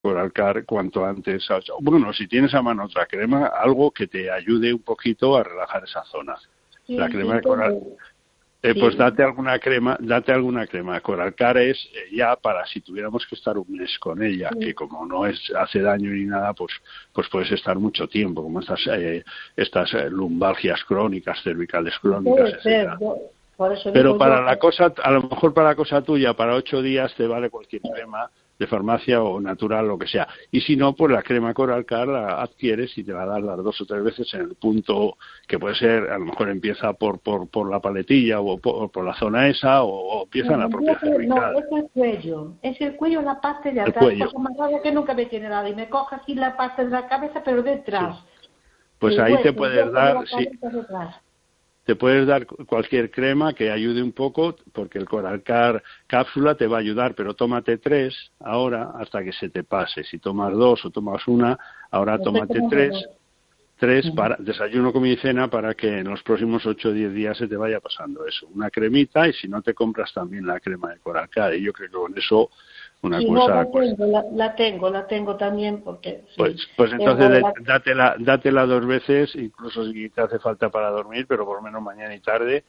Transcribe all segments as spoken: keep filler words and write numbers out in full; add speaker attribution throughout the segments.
Speaker 1: Coralcar cuanto antes. Bueno, si tienes a mano otra crema, algo que te ayude un poquito a relajar esa zona.
Speaker 2: Sí,
Speaker 1: la crema
Speaker 2: sí,
Speaker 1: de coral, eh,
Speaker 2: sí.
Speaker 1: pues date alguna crema, date alguna crema. Coralcar es eh, ya para si tuviéramos que estar un mes con ella,
Speaker 2: Sí.
Speaker 1: que como no es hace daño ni nada, pues pues puedes estar mucho tiempo, como estas eh, estas eh, lumbalgias crónicas, cervicales crónicas,
Speaker 2: Puede ser,
Speaker 1: etcétera.
Speaker 2: yo- por eso
Speaker 1: Pero
Speaker 2: digo
Speaker 1: para
Speaker 2: yo
Speaker 1: la
Speaker 2: que-
Speaker 1: cosa, a lo mejor para la cosa tuya, para ocho días te vale cualquier crema de farmacia o natural, lo que sea. Y si no, pues la crema Coralcar la adquieres y te la das las dos o tres veces en el punto que puede ser, a lo mejor empieza por por, por la paletilla o por, por la zona esa, o, o empieza en la
Speaker 2: No,
Speaker 1: propia
Speaker 2: yo creo- no,
Speaker 1: cervical,
Speaker 2: es el cuello, es el cuello, la parte de
Speaker 1: el
Speaker 2: atrás,
Speaker 1: cuello.
Speaker 2: cosa más rara que nunca me tiene nada, y me coge aquí la parte de la cabeza, pero detrás,
Speaker 1: Pues
Speaker 2: el
Speaker 1: ahí
Speaker 2: hueso,
Speaker 1: te
Speaker 2: el
Speaker 1: puedes
Speaker 2: hueso de
Speaker 1: dar,
Speaker 2: la
Speaker 1: sí,
Speaker 2: cabeza detrás.
Speaker 1: te puedes dar cualquier crema que ayude un poco, porque el Coralcar cápsula te va a ayudar, pero tómate tres ahora hasta que se te pase. Si tomas dos o tomas una, ahora
Speaker 2: Estoy
Speaker 1: tómate
Speaker 2: tomando
Speaker 1: tres,
Speaker 2: dos.
Speaker 1: tres
Speaker 2: Ujú.
Speaker 1: para desayuno, comida y cena, para que en los próximos ocho o diez días se te vaya pasando eso. Una cremita, y si no te compras también la crema de Coralcar. Y yo creo que con eso una
Speaker 2: Sí, no,
Speaker 1: cosa...
Speaker 2: la
Speaker 1: pues,
Speaker 2: tengo, la, la tengo, la tengo también, porque sí,
Speaker 1: Pues, pues
Speaker 2: tengo
Speaker 1: entonces de-
Speaker 2: la-
Speaker 1: dátela, dátela dos veces, incluso si te hace falta para dormir, pero por lo menos mañana y tarde,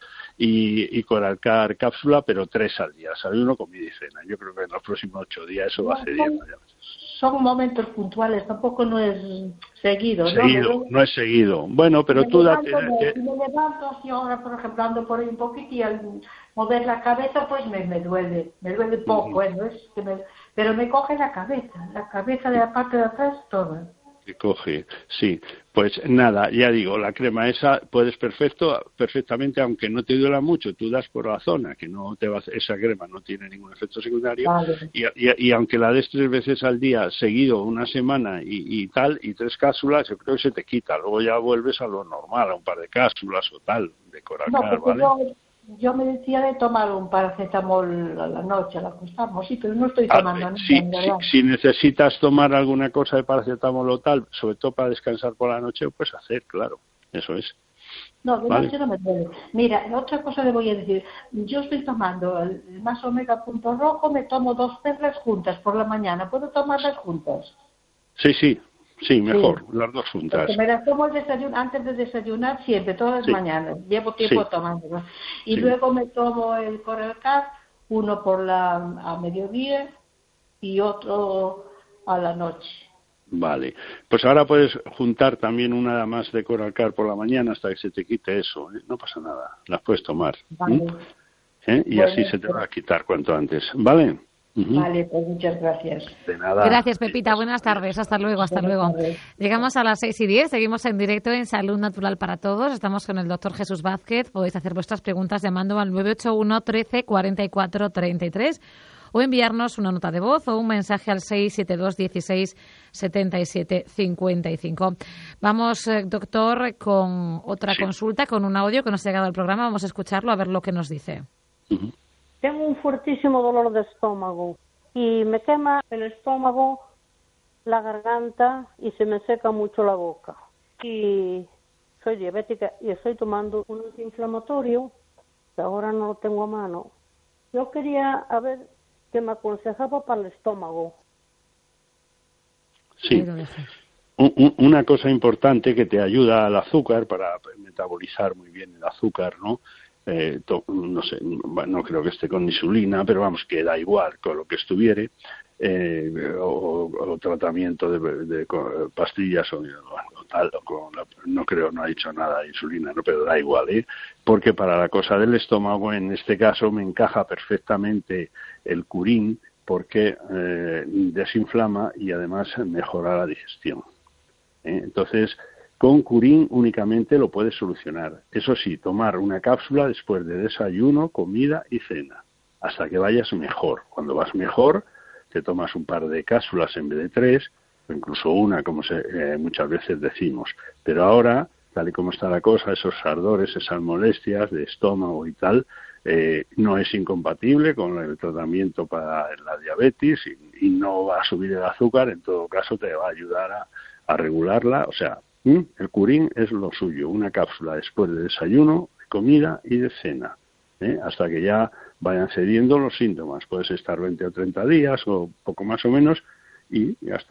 Speaker 1: y, y Coralcar cápsula, pero tres al día, desayuno, comida y cena. Yo creo que en los próximos ocho días eso va
Speaker 2: no,
Speaker 1: cediendo
Speaker 2: son,
Speaker 1: ya.
Speaker 2: son momentos puntuales, tampoco no es seguido, ¿no? Me,
Speaker 1: Seguido, no es seguido. Bueno, pero
Speaker 2: me
Speaker 1: tú date...
Speaker 2: levanto, me,
Speaker 1: que-
Speaker 2: si me levanto así ahora, por ejemplo, ando por ahí un poquito y al mover la cabeza, pues me, me duele, me duele poco,
Speaker 1: Ujú.
Speaker 2: ¿eh? No es que me- pero me coge la cabeza, la cabeza de la parte de atrás toda.
Speaker 1: que coge, sí. Pues nada, ya digo, la crema esa puedes perfecto, perfectamente, aunque no te duela mucho, tú das por la zona, que no te va, esa crema no tiene ningún efecto secundario,
Speaker 2: Vale.
Speaker 1: y, y, y aunque la des tres veces al día seguido, una semana y, y tal, y tres cápsulas, yo creo que se te quita, luego ya vuelves a lo normal, a un par de cápsulas o tal, de
Speaker 2: No,
Speaker 1: Coralcar,
Speaker 2: porque
Speaker 1: ¿vale?
Speaker 2: yo, yo me decía de tomar un paracetamol a la noche, al acostarnos, sí, pero no estoy
Speaker 1: Ah,
Speaker 2: tomando nada,
Speaker 1: si,
Speaker 2: en
Speaker 1: si,
Speaker 2: verdad.
Speaker 1: si necesitas tomar alguna cosa de paracetamol o tal, sobre todo para descansar por la noche, lo puedes hacer, claro, eso es.
Speaker 2: No, de
Speaker 1: Vale.
Speaker 2: noche no me duele. Mira, otra cosa le voy a decir. Yo estoy tomando el más omega punto rojo, me tomo dos perlas juntas por la mañana. ¿Puedo tomarlas juntas?
Speaker 1: Sí, sí, sí, mejor,
Speaker 2: Sí.
Speaker 1: las dos juntas.
Speaker 2: Porque me las tomo el desayuno, antes de desayunar siempre, todas las
Speaker 1: Sí,
Speaker 2: mañanas. Llevo tiempo
Speaker 1: sí,
Speaker 2: tomándolas. Y
Speaker 1: sí.
Speaker 2: luego me tomo el Coralcar, uno por la a mediodía y otro a la noche.
Speaker 1: Vale. Pues ahora puedes juntar también una más de Coralcar por la mañana hasta que se te quite eso, ¿eh? No pasa nada, las puedes tomar.
Speaker 2: Vale.
Speaker 1: ¿Mm? ¿Eh? Y
Speaker 2: Bueno,
Speaker 1: así se te
Speaker 2: pues,
Speaker 1: va a quitar cuanto antes. ¿Vale? Ujú.
Speaker 2: vale, pues muchas gracias.
Speaker 1: De nada.
Speaker 3: Gracias, Pepita. Buenas tardes. Hasta luego, hasta
Speaker 2: Buenas
Speaker 3: luego.
Speaker 2: tardes.
Speaker 3: Llegamos a las seis y diez. Seguimos en directo en Salud Natural para Todos. Estamos con el doctor Jesús Vázquez. Podéis hacer vuestras preguntas llamando al nueve ocho uno, trece, cuarenta y cuatro, treinta y tres o enviarnos una nota de voz o un mensaje al seis siete dos, dieciséis, setenta y siete, cincuenta y cinco. Vamos, eh, doctor, con otra
Speaker 1: Sí.
Speaker 3: consulta, con un audio que nos ha llegado al programa. Vamos a escucharlo a ver lo que nos dice.
Speaker 1: Ujú.
Speaker 4: Tengo un fuertísimo dolor de estómago y me quema el estómago, la garganta y se me seca mucho la boca. Y soy diabética y estoy tomando un antiinflamatorio, que ahora no lo tengo a mano. Yo quería a ver qué me aconsejaba para el estómago.
Speaker 1: Sí.
Speaker 3: Ahí lo dejo.
Speaker 1: Un- un- Una cosa importante que te ayuda al azúcar, para metabolizar muy bien el azúcar, ¿no? Eh, to- no sé, bueno, no creo que esté con insulina, pero vamos, que da igual con lo que estuviere, eh, o, o tratamiento de, de- con pastillas o, o tal, o con la- no creo, no ha dicho nada de insulina, ¿no? Pero da igual, ¿eh? Porque para la cosa del estómago, en este caso, me encaja perfectamente el curín, porque eh, desinflama y además mejora la digestión. ¿eh? Entonces, con curín únicamente lo puedes solucionar. Eso sí, tomar una cápsula después de desayuno, comida y cena, hasta que vayas mejor. Cuando vas mejor, te tomas un par de cápsulas en vez de tres, o incluso una, como se, eh, muchas veces decimos. Pero ahora, tal y como está la cosa, esos ardores, esas molestias de estómago y tal, eh, no es incompatible con el tratamiento para la diabetes y, y no va a subir el azúcar. En todo caso, te va a ayudar a, a regularla. O sea, ¿Mm? el curín es lo suyo, una cápsula después de desayuno, de comida y de cena, ¿eh? hasta que ya vayan cediendo los síntomas. Puedes estar veinte o treinta días o poco más o menos, y ya está.